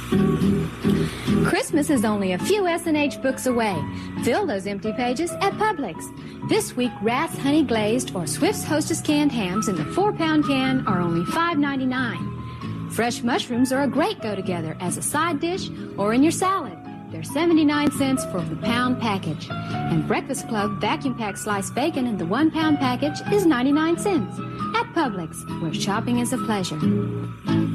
Christmas is only a few S&H books away. Fill those empty pages at Publix. This week, Rath's Honey Glazed or Swift's Hostess canned hams in the 4-pound can are only $5.99. Fresh mushrooms are a great go-together as a side dish or in your salad. They're 79 cents for the pound package. And Breakfast Club vacuum pack sliced bacon in the 1-pound package is 99 cents. At Publix, where shopping is a pleasure.